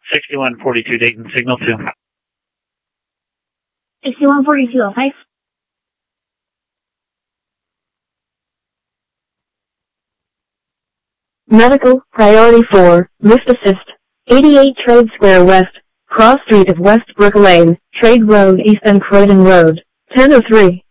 6142 Dayton, signal 2. 6142, okay? Medical, priority 4, lift assist. 88 Trade Square West, cross street of Westbrook Lane, Trade Road East and Croydon Road, 1003.